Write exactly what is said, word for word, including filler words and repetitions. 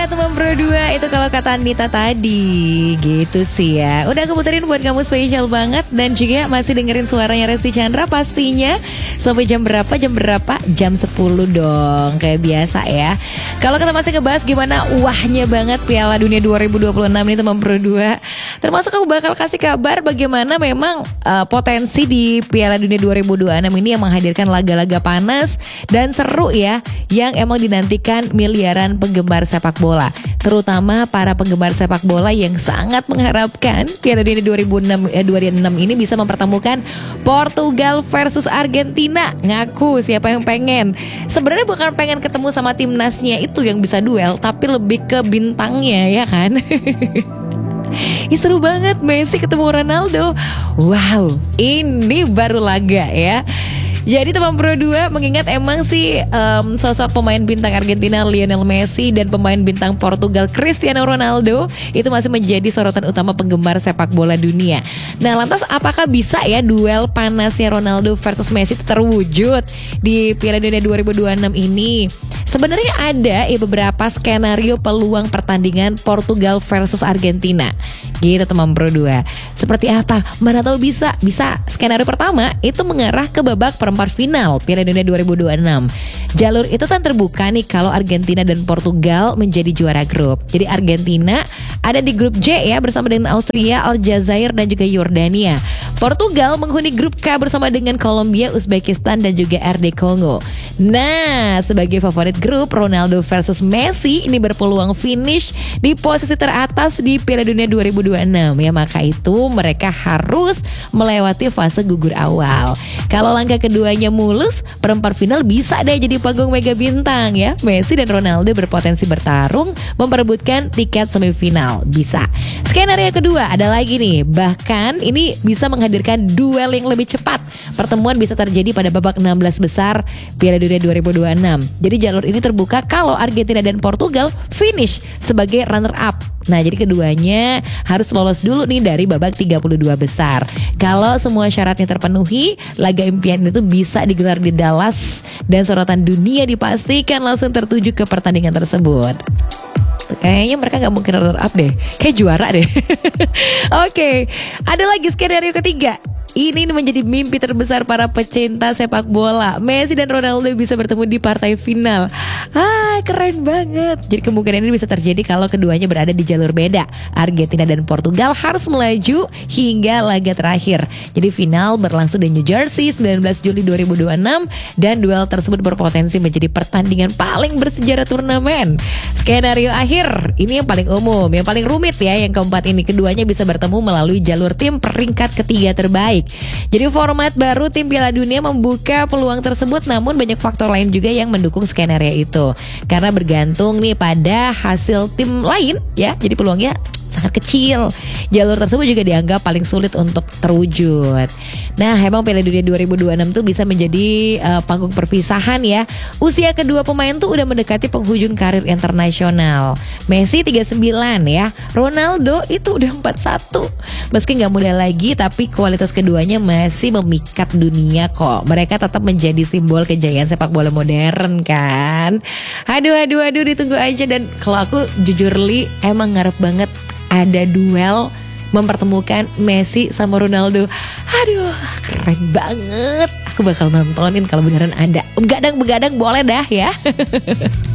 Teman berdua itu kalau kata Anita tadi gitu sih ya. Udah aku puterin buat kamu spesial banget. Dan juga masih dengerin suaranya Resti Chandra pastinya. Sampai jam berapa? Jam berapa? Jam sepuluh dong. Kayak biasa ya. Kalau kita masih ngebahas gimana wahnya banget Piala Dunia dua ribu dua puluh enam ini teman berdua. Termasuk aku bakal kasih kabar bagaimana memang uh, potensi di Piala Dunia dua ribu dua puluh enam ini yang menghadirkan laga-laga panas dan seru ya, yang emang dinantikan miliaran penggemar sepak bola, terutama para penggemar sepak bola yang sangat mengharapkan Piala Dunia dua ribu enam, eh, dua ribu enam ini bisa mempertemukan Portugal versus Argentina. Ngaku siapa yang pengen. Sebenarnya bukan pengen ketemu sama timnasnya itu yang bisa duel, tapi lebih ke bintangnya ya kan. Ih, seru banget Messi ketemu Ronaldo. Wow, ini baru laga ya. Jadi teman berdua mengingat emang sih um, sosok pemain bintang Argentina Lionel Messi dan pemain bintang Portugal Cristiano Ronaldo itu masih menjadi sorotan utama penggemar sepak bola dunia. Nah, lantas apakah bisa ya duel panasnya Ronaldo versus Messi terwujud di Piala Dunia dua ribu dua puluh enam ini? Sebenarnya ada ya beberapa skenario peluang pertandingan Portugal versus Argentina. Gitu teman berdua. Seperti apa? Mana tahu bisa. Bisa skenario pertama itu mengarah ke babak perempat final Piala Dunia dua ribu dua puluh enam. Jalur itu kan terbuka nih kalau Argentina dan Portugal menjadi juara grup. Jadi Argentina ada di grup J ya bersama dengan Austria, Aljazair dan juga Yordania. Portugal menghuni grup K bersama dengan Kolombia, Uzbekistan dan juga R D Kongo. Nah, sebagai favorit grup, Ronaldo versus Messi ini berpeluang finish di posisi teratas di Piala Dunia dua ribu dua puluh enam ya. Maka itu mereka harus melewati fase gugur awal. Kalau langkah keduanya mulus, perempat final bisa deh jadi panggung mega bintang ya. Messi dan Ronaldo berpotensi bertarung memperebutkan tiket semifinal. Bisa. Skenario kedua ada lagi nih. Bahkan ini bisa menghadirkan duel yang lebih cepat. Pertemuan bisa terjadi pada babak enam belas besar Piala Dunia dua ribu dua puluh enam. Jadi jalur ini terbuka kalau Argentina dan Portugal finish sebagai runner up. Nah, jadi keduanya harus lolos dulu nih dari babak tiga puluh dua besar. Kalau semua syaratnya terpenuhi, laga impian itu bisa digelar di Dallas dan sorotan dunia dipastikan langsung tertuju ke pertandingan tersebut. Kayaknya mereka gak mungkin runner up deh. Kayak juara deh. Oke, okay. Ada lagi skenario ketiga. Ini menjadi mimpi terbesar para pecinta sepak bola. Messi dan Ronaldo bisa bertemu di partai final. Ah, keren banget. Jadi kemungkinan ini bisa terjadi kalau keduanya berada di jalur beda. Argentina dan Portugal harus melaju hingga laga terakhir. Jadi final berlangsung di New Jersey sembilan belas Juli dua ribu dua puluh enam. Dan duel tersebut berpotensi menjadi pertandingan paling bersejarah turnamen. Skenario akhir, ini yang paling umum, yang paling rumit ya. Yang keempat ini, keduanya bisa bertemu melalui jalur tim peringkat ketiga terbaik. Jadi format baru tim Piala Dunia membuka peluang tersebut, namun banyak faktor lain juga yang mendukung skenario itu. Karena bergantung nih pada hasil tim lain ya. Jadi peluangnya sangat kecil. Jalur tersebut juga dianggap paling sulit untuk terwujud. Nah, emang Piala Dunia dua ribu dua puluh enam tuh bisa menjadi uh, panggung perpisahan ya. Usia kedua pemain tuh udah mendekati penghujung karir internasional. Messi tiga puluh sembilan ya. Ronaldo itu udah empat puluh satu. Meski gak muda lagi, tapi kualitas keduanya masih memikat dunia kok. Mereka tetap menjadi simbol kejayaan sepak bola modern kan. Aduh, aduh, aduh, ditunggu aja. Dan kalau aku jujur li, emang ngarep banget ada duel mempertemukan Messi sama Ronaldo. Aduh, keren banget. Aku bakal nontonin kalau beneran ada. Begadang-begadang boleh dah ya.